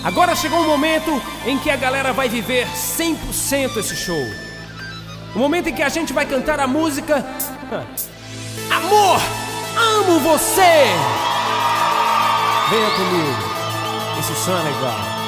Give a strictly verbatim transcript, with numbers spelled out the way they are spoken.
Agora chegou o momento em que a galera vai viver cem por cento esse show. O momento em que a gente vai cantar a música Amor, amo você. Venha comigo, esse som é legal.